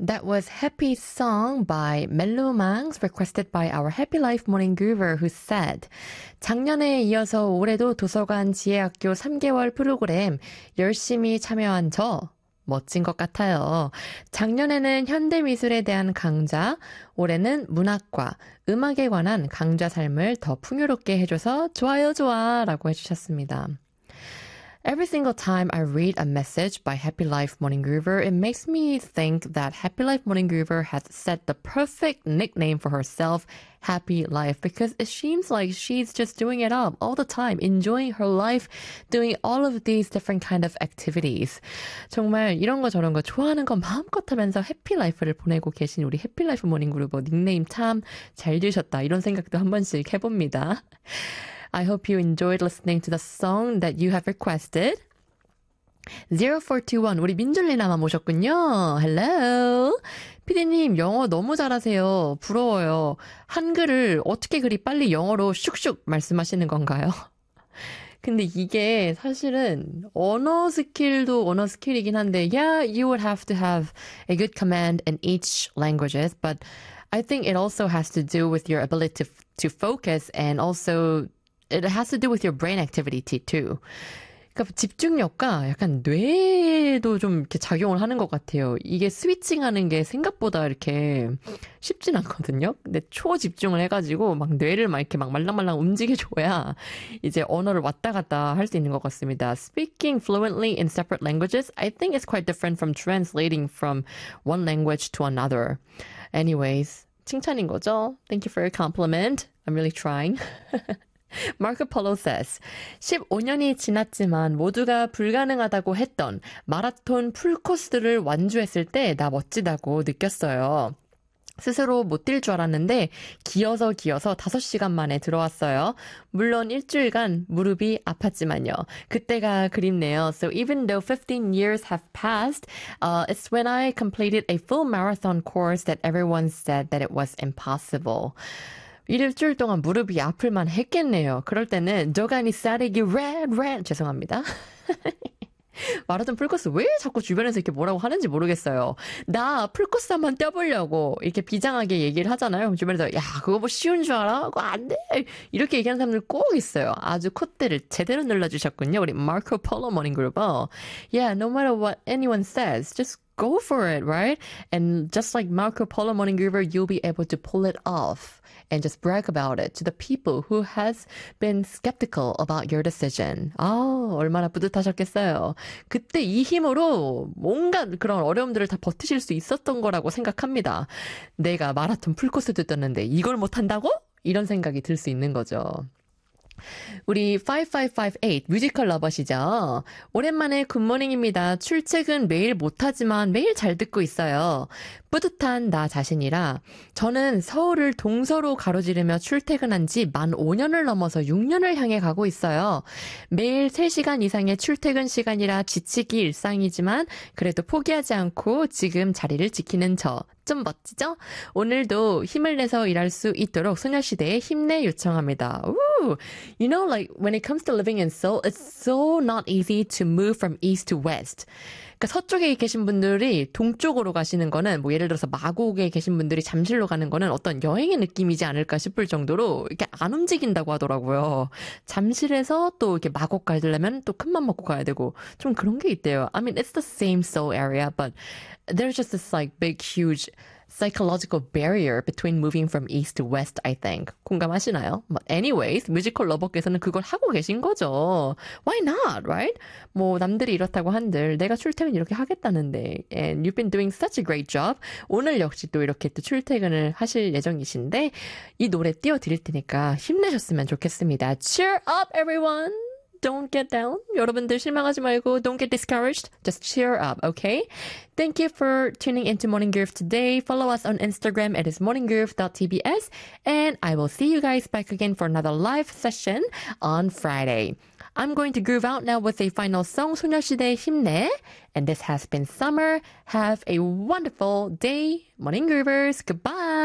That was Happy Song by Melomangs, requested by our Happy Life Morning Groover, who said, 작년에 이어서 올해도 도서관 지혜학교 3개월 프로그램 열심히 참여한 저, 멋진 것 같아요. 작년에는 현대미술에 대한 강좌, 올해는 문학과 음악에 관한 강좌 삶을 더 풍요롭게 해줘서 좋아요, 좋아 라고 해주셨습니다. Every single time I read a message by Happy Life Morning Groover, it makes me think that Happy Life Morning Groover has set the perfect nickname for herself, Happy Life, because it seems like she's just doing it up all the time, enjoying her life, doing all of these different kind of activities. 정말 이런 거 저런 거 좋아하는 거 마음껏 하면서 해피 라이프를 보내고 계신 우리 해피 라이프 모닝 그루버 닉네임 참 잘 지으셨다. 이런 생각도 한 번씩 해봅니다. I hope you enjoyed listening to the song that you have requested. 0421, 우리 민줄리나마 모셨군요. Hello. 피디님, 영어 너무 잘하세요. 부러워요. 한글을 어떻게 그리 빨리 영어로 슉슉 말씀하시는 건가요? 근데 이게 사실은 언어 스킬도 언어 스킬이긴 한데, yeah, you would have to have a good command in each languages, but I think it also has to do with your ability to focus and also it has to do with your brain activity too. 그러니까 집중력과 약간 뇌도 좀 이렇게 작용을 하는 것 같아요. 이게 스위칭하는 게 생각보다 이렇게 쉽진 않거든요. 근데 초집중을 해가지고 막 뇌를 막 이렇게 막 말랑말랑 움직여줘야 이제 언어를 왔다 갔다 할 수 있는 것 같습니다. Speaking fluently in separate languages, I think it's quite different from translating from one language to another. Anyways, 칭찬인 거죠? Thank you for your compliment. I'm really trying. Marco Polo says, 15년이 지났지만 모두가 불가능하다고 했던 마라톤 풀코스를 완주했을 때 나 멋지다고 느꼈어요. 스스로 못 뛸 줄 알았는데 기어서 5시간 만에 들어왔어요. 물론 일주일간 무릎이 아팠지만요. 그때가 그립네요. So even though 15 years have passed, it's when I completed a full marathon course that everyone said that it was impossible. 일주일 동안 무릎이 아플만 했겠네요. 그럴 때는 저간이 싸대기 red 죄송합니다. 마라톤 풀코스 왜 자꾸 주변에서 이렇게 뭐라고 하는지 모르겠어요. 나 풀코스 한번 뛰어보려고 이렇게 비장하게 얘기를 하잖아요. 주변에서 야 그거 뭐 쉬운 줄 알아? 그거 안 돼. 이렇게 얘기하는 사람들 꼭 있어요. 아주 콧대를 제대로 눌러주셨군요. 우리 마코 폴로 모닝 그룹어. Yeah, no matter what anyone says, just go for it, right? And just like Marco Polo Morning Groover, you'll be able to pull it off and just brag about it to the people who has been skeptical about your decision. 아, 얼마나 뿌듯하셨겠어요. 그때 이 힘으로 뭔가 그런 어려움들을 다 버티실 수 있었던 거라고 생각합니다. 내가 마라톤 풀코스도 떴는데 이걸 못한다고? 이런 생각이 들 수 있는 거죠. 우리 5558 뮤지컬 러버시죠? 오랜만에 굿모닝입니다. 출첵은 매일 못하지만 매일 잘 듣고 있어요. 뿌듯한 나 자신이라 저는 서울을 동서로 가로지르며 출퇴근한 지 만 5년을 넘어서 6년을 향해 가고 있어요. 매일 3시간 이상의 출퇴근 시간이라 지치기 일상이지만 그래도 포기하지 않고 지금 자리를 지키는 저. 좀 멋지죠? 오늘도 힘을 내서 일할 수 있도록 소녀시대에 힘내 요청합니다. Ooh, you know, like when it comes to living in Seoul, it's so not easy to move from east to west. 그러니까 서쪽에 계신 분들이 동쪽으로 가시는 거는 뭐 예를 들어서 마곡에 계신 분들이 잠실로 가는 거는 어떤 여행의 느낌이지 않을까 싶을 정도로 이렇게 안 움직인다고 하더라고요. 잠실에서 또 이렇게 마곡 가려면 또 큰맘 먹고 가야 되고 좀 그런 게 있대요. I mean, it's the same Seoul area, but there's just this like big, huge psychological barrier between moving from east to west, I think. 공감하시나요? But anyways, 뮤지컬 러버께서는 그걸 하고 계신 거죠. Why not, right? 뭐 남들이 이렇다고 한들 내가 출퇴근 이렇게 하겠다는데 and you've been doing such a great job. 오늘 역시 또 이렇게 또 출퇴근을 하실 예정이신데 이 노래 띄워드릴 테니까 힘내셨으면 좋겠습니다. Cheer up, everyone! Don't get down. 여러분들 실망하지 말고 don't get discouraged. Just cheer up, okay? Thank you for tuning into Morning Groove today. Follow us on Instagram at morninggroove.tbs and I will see you guys back again for another live session on Friday. I'm going to groove out now with a final song, 소녀시대 힘내. And this has been Summer. Have a wonderful day, Morning Groovers. Goodbye.